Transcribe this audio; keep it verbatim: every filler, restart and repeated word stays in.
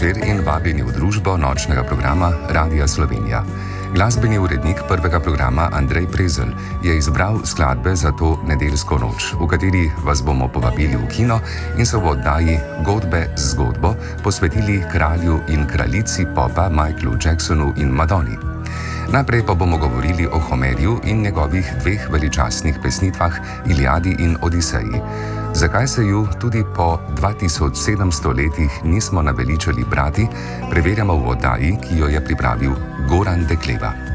večer in vabljeni v družbo nočnega programa Radia Slovenija. Glasbeni urednik prvega programa Andrej Prezelj je izbral skladbe za to nedeljsko noč, v kateri vas bomo povabili v kino in se v oddaji Godbe z zgodbo posvetili kralju in kraljici popa Michaelu Jacksonu in Madonni. Najprej pa bomo govorili o Homerju in njegovih dveh veličastnih pesnitvah Iliadi in Odiseji. Zakaj se ju tudi po dva tisoč sedemsto letih nismo naveličali brati, preverjamo v oddaji, ki jo je pripravil Goran Dekleva.